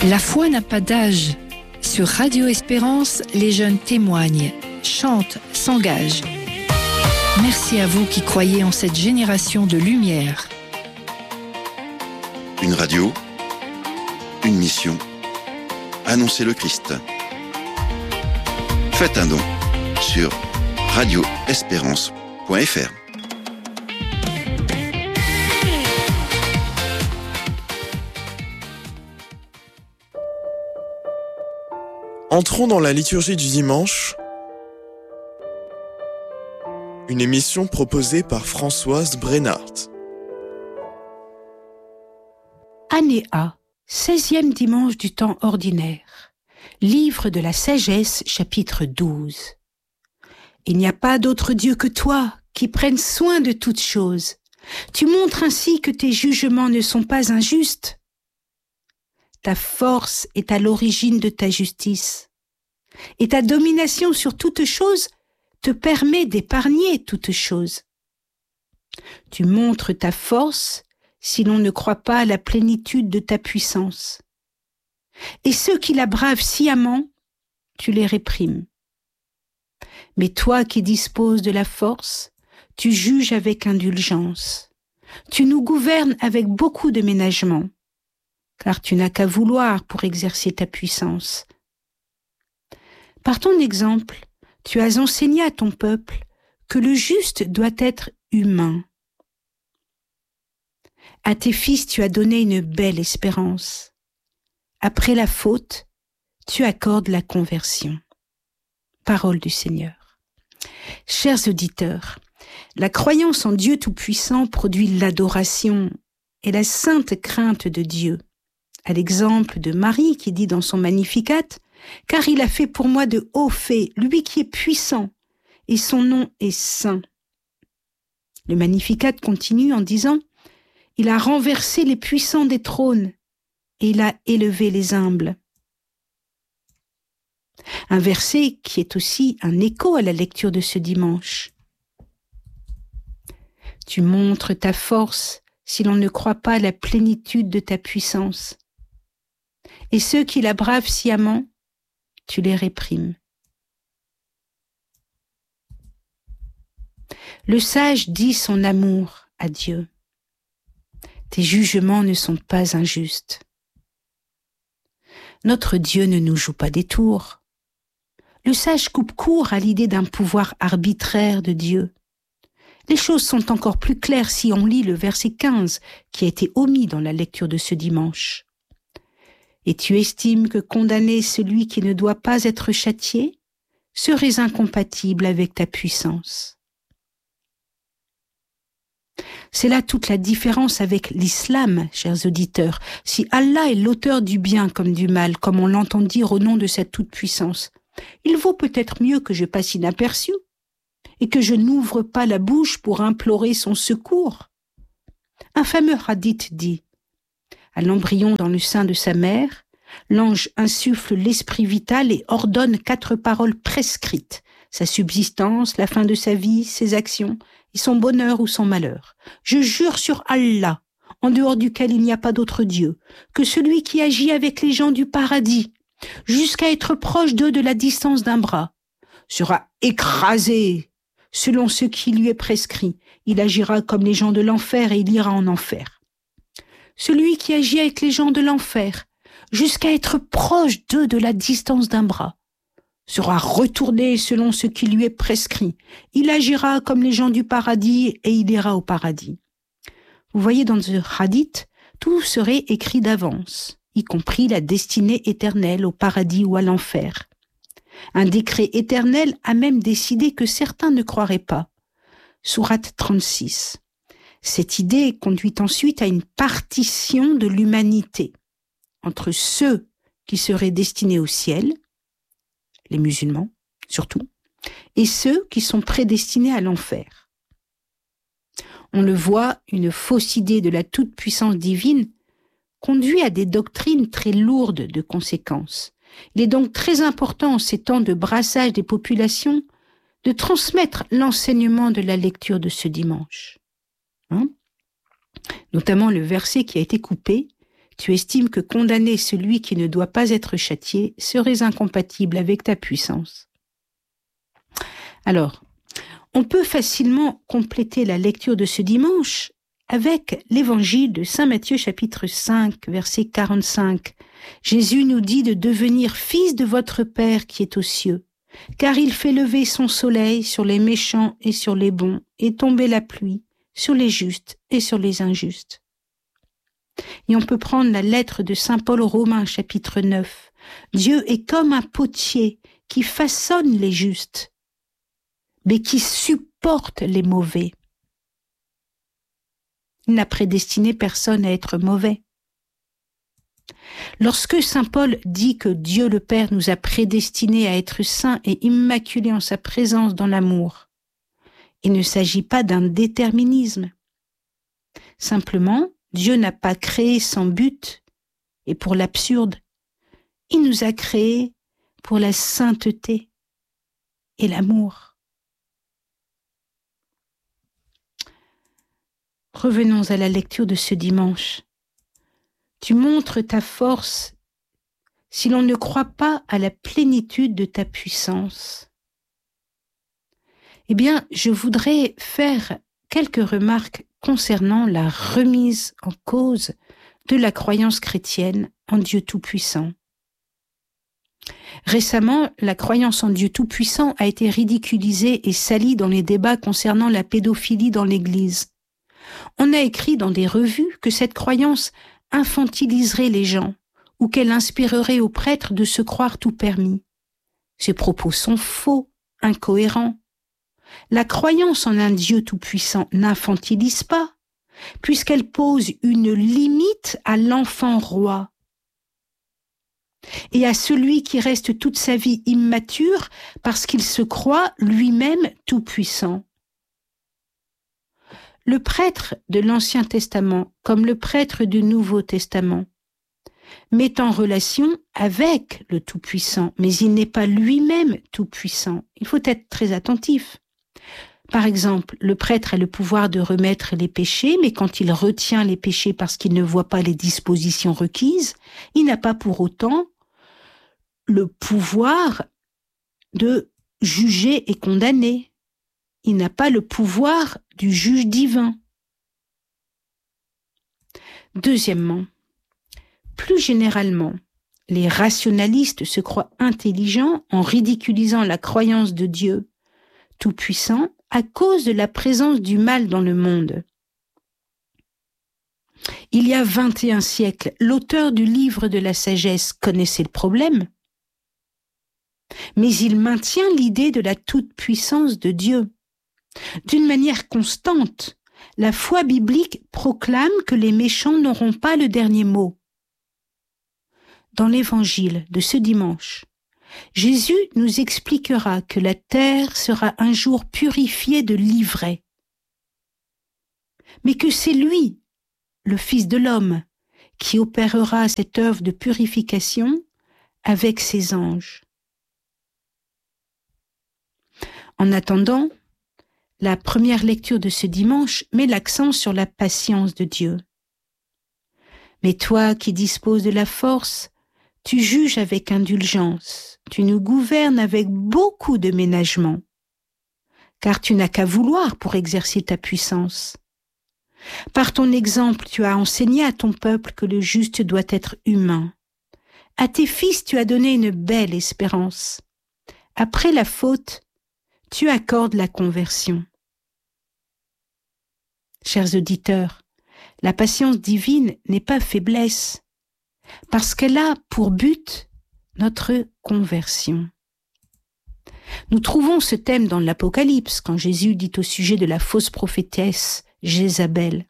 La foi n'a pas d'âge. Sur Radio Espérance, les jeunes témoignent, chantent, s'engagent. Merci à vous qui croyez en cette génération de lumière. Une radio, une mission, annoncer le Christ. Faites un don sur radioespérance.fr. Entrons dans la liturgie du dimanche, une émission proposée par Françoise Brennart. Année A, 16e dimanche du temps ordinaire. Livre de la sagesse, chapitre 12. Il n'y a pas d'autre Dieu que toi, qui prenne soin de toutes choses. Tu montres ainsi que tes jugements ne sont pas injustes. Ta force est à l'origine de ta justice, et ta domination sur toute chose te permet d'épargner toute chose. Tu montres ta force si l'on ne croit pas à la plénitude de ta puissance. Et ceux qui la bravent sciemment, tu les réprimes. Mais toi qui disposes de la force, tu juges avec indulgence. Tu nous gouvernes avec beaucoup de ménagement, car tu n'as qu'à vouloir pour exercer ta puissance. Par ton exemple, tu as enseigné à ton peuple que le juste doit être humain. À tes fils, tu as donné une belle espérance. Après la faute, tu accordes la conversion. Parole du Seigneur. Chers auditeurs, la croyance en Dieu Tout-Puissant produit l'adoration et la sainte crainte de Dieu. À l'exemple de Marie qui dit dans son Magnificat « Car il a fait pour moi de hauts faits, lui qui est puissant, et son nom est saint. » Le Magnificat continue en disant « Il a renversé les puissants des trônes, et il a élevé les humbles. » Un verset qui est aussi un écho à la lecture de ce dimanche. Tu montres ta force si l'on ne croit pas à la plénitude de ta puissance. Et ceux qui la bravent sciemment, tu les réprimes. Le sage dit son amour à Dieu. Tes jugements ne sont pas injustes. Notre Dieu ne nous joue pas des tours. Le sage coupe court à l'idée d'un pouvoir arbitraire de Dieu. Les choses sont encore plus claires si on lit le verset 15 qui a été omis dans la lecture de ce dimanche. Et tu estimes que condamner celui qui ne doit pas être châtié serait incompatible avec ta puissance. C'est là toute la différence avec l'islam, chers auditeurs. Si Allah est l'auteur du bien comme du mal, comme on l'entend dire au nom de sa toute-puissance, il vaut peut-être mieux que je passe inaperçu et que je n'ouvre pas la bouche pour implorer son secours. Un fameux hadith dit « À l'embryon dans le sein de sa mère, l'ange insuffle l'esprit vital et ordonne 4 paroles prescrites, sa subsistance, la fin de sa vie, ses actions et son bonheur ou son malheur. Je jure sur Allah, en dehors duquel il n'y a pas d'autre Dieu, que celui qui agit avec les gens du paradis, jusqu'à être proche d'eux de la distance d'un bras, sera écrasé selon ce qui lui est prescrit. Il agira comme les gens de l'enfer et il ira en enfer. Celui qui agit avec les gens de l'enfer, jusqu'à être proche d'eux de la distance d'un bras, sera retourné selon ce qui lui est prescrit. Il agira comme les gens du paradis et il ira au paradis. Vous voyez, dans ce hadith, tout serait écrit d'avance, y compris la destinée éternelle au paradis ou à l'enfer. Un décret éternel a même décidé que certains ne croiraient pas. Sourate 36. Cette idée conduit ensuite à une partition de l'humanité entre ceux qui seraient destinés au ciel, les musulmans surtout, et ceux qui sont prédestinés à l'enfer. On le voit, une fausse idée de la toute-puissance divine conduit à des doctrines très lourdes de conséquences. Il est donc très important en ces temps de brassage des populations de transmettre l'enseignement de la lecture de ce dimanche. Notamment le verset qui a été coupé, Tu estimes que condamner celui qui ne doit pas être châtié serait incompatible avec ta puissance. Alors, on peut facilement compléter la lecture de ce dimanche avec l'évangile de Saint Matthieu chapitre 5, verset 45. Jésus nous dit de devenir fils de votre Père qui est aux cieux, car il fait lever son soleil sur les méchants et sur les bons, et tomber la pluie sur les justes et sur les injustes. Et on peut prendre la lettre de Saint Paul aux Romains, chapitre 9. Dieu est comme un potier qui façonne les justes, mais qui supporte les mauvais. Il n'a prédestiné personne à être mauvais. Lorsque Saint Paul dit que Dieu le Père nous a prédestinés à être saints et immaculés en sa présence dans l'amour, il ne s'agit pas d'un déterminisme. Simplement, Dieu n'a pas créé sans but et pour l'absurde. Il nous a créés pour la sainteté et l'amour. Revenons à la lecture de ce dimanche. Tu montres ta force si l'on ne croit pas à la plénitude de ta puissance. Eh bien, je voudrais faire quelques remarques concernant la remise en cause de la croyance chrétienne en Dieu Tout-Puissant. Récemment, la croyance en Dieu Tout-Puissant a été ridiculisée et salie dans les débats concernant la pédophilie dans l'Église. On a écrit dans des revues que cette croyance infantiliserait les gens ou qu'elle inspirerait aux prêtres de se croire tout permis. Ces propos sont faux, incohérents. La croyance en un Dieu tout-puissant n'infantilise pas, puisqu'elle pose une limite à l'enfant roi et à celui qui reste toute sa vie immature parce qu'il se croit lui-même tout-puissant. Le prêtre de l'Ancien Testament, comme le prêtre du Nouveau Testament, met en relation avec le Tout-Puissant, mais il n'est pas lui-même tout-puissant. Il faut être très attentif. Par exemple, le prêtre a le pouvoir de remettre les péchés, mais quand il retient les péchés parce qu'il ne voit pas les dispositions requises, il n'a pas pour autant le pouvoir de juger et condamner. Il n'a pas le pouvoir du juge divin. Deuxièmement, plus généralement, les rationalistes se croient intelligents en ridiculisant la croyance de Dieu tout-puissant à cause de la présence du mal dans le monde. Il y a 21 siècles, l'auteur du livre de la sagesse connaissait le problème, mais il maintient l'idée de la toute-puissance de Dieu. D'une manière constante, la foi biblique proclame que les méchants n'auront pas le dernier mot. Dans l'évangile de ce dimanche, Jésus nous expliquera que la terre sera un jour purifiée de l'ivraie, mais que c'est lui, le Fils de l'homme, qui opérera cette œuvre de purification avec ses anges. En attendant, la première lecture de ce dimanche met l'accent sur la patience de Dieu. Mais toi qui disposes de la force, tu juges avec indulgence, tu nous gouvernes avec beaucoup de ménagement, car tu n'as qu'à vouloir pour exercer ta puissance. Par ton exemple, tu as enseigné à ton peuple que le juste doit être humain. À tes fils, tu as donné une belle espérance. Après la faute, tu accordes la conversion. Chers auditeurs, la patience divine n'est pas faiblesse, parce qu'elle a pour but notre conversion. Nous trouvons ce thème dans l'Apocalypse, quand Jésus dit au sujet de la fausse prophétesse Jézabel.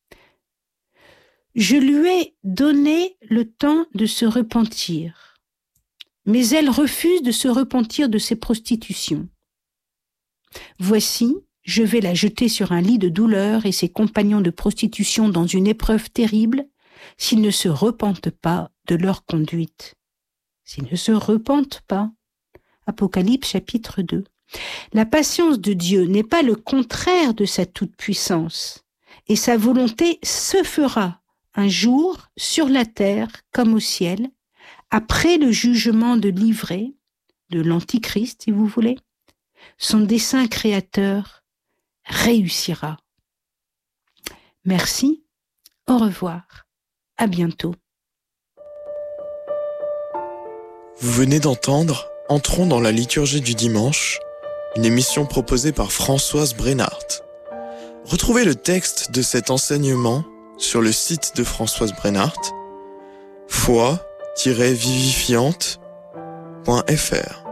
« Je lui ai donné le temps de se repentir, mais elle refuse de se repentir de ses prostitutions. Voici, je vais la jeter sur un lit de douleur et ses compagnons de prostitution dans une épreuve terrible, s'ils ne se repentent pas de leur conduite. » S'ils ne se repentent pas. Apocalypse chapitre 2. La patience de Dieu n'est pas le contraire de sa toute-puissance, et sa volonté se fera un jour, sur la terre comme au ciel, après le jugement de l'ivrée, de l'Antichrist, si vous voulez, son dessein créateur réussira. Merci, au revoir, à bientôt. Vous venez d'entendre Entrons dans la liturgie du dimanche, une émission proposée par Françoise Brennart. Retrouvez le texte de cet enseignement sur le site de Françoise Brennart, foi-vivifiante.fr.